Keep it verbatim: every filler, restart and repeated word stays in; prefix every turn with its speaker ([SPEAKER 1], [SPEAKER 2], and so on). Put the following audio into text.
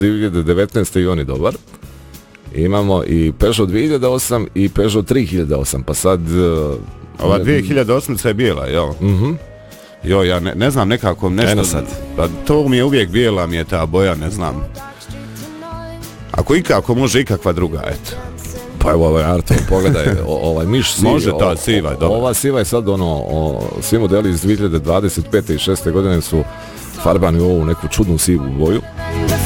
[SPEAKER 1] dvije hiljade devetnaeste i on je dobar. Imamo i Peugeot dvije hiljade osam i Peugeot tri hiljade osam, pa sad... Uh,
[SPEAKER 2] Ova dvije hiljade osam je bijela, jel?
[SPEAKER 1] Mhm.
[SPEAKER 2] Jo, ja ne, ne znam nekako nešto...
[SPEAKER 1] Eno sad.
[SPEAKER 2] Pa to mi je uvijek bijela, mi je ta boja, ne znam. Ako ikako može ikakva druga, eto.
[SPEAKER 1] Pa evo ovaj Arto, pogledaj, o, ovaj miš sivi.
[SPEAKER 2] Može ta siva, dobro.
[SPEAKER 1] Ova siva je sad ono, o, svi modeli iz dvije hiljade dvadeset pete i šeste godine su farbani u ovu neku čudnu sivu boju.